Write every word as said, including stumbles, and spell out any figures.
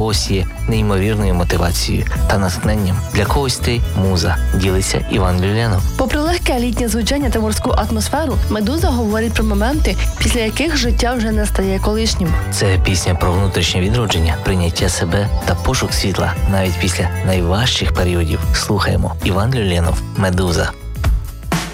когось є неймовірною мотивацією та натхненням. Для когось ти муза, ділиться Іван Люленов. Попри легке літнє звучання та морську атмосферу, «Медуза» говорить про моменти, після яких життя вже не стає колишнім. Це пісня про внутрішнє відродження, прийняття себе та пошук світла навіть після найважчих періодів. Слухаємо Іван Люленов, «Медуза».